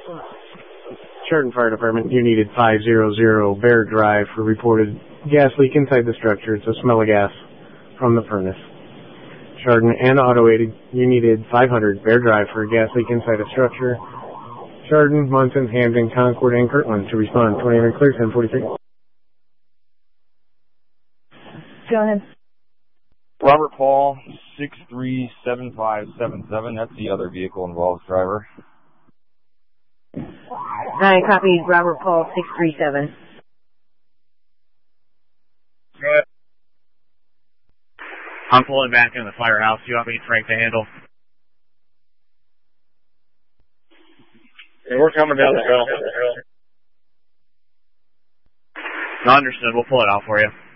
Chariton Fire Department, you needed 500 Bear Drive for reported gas leak inside the structure. It's a smell of gas from the furnace. Chariton and Auto 80, you needed 500 Bear Drive for a gas leak inside a structure. Chariton, Munson, Hamden, Concord, and Kirtland to respond. 29 clear, 1043. Go ahead. Robert Paul, 637577. That's the other vehicle involved driver. I copy Robert Paul 637. Good. I'm pulling back into the firehouse. You want me to Frank to handle? Yeah, we're coming down the hill. No, understood. We'll pull it out for you.